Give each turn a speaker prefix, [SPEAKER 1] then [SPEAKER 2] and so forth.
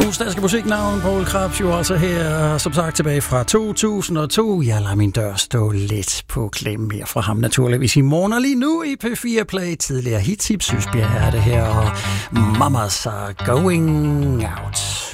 [SPEAKER 1] ugens danske musiknavn, Poul Krebs, jo altså her, som sagt, tilbage fra 2002. Jeg lader min dør stå lidt på klem mere fra ham, naturligvis i morgen. Og lige nu i P4 Play, tidligere hit-tip, Søsbjerg er det her, og Mamas are going out.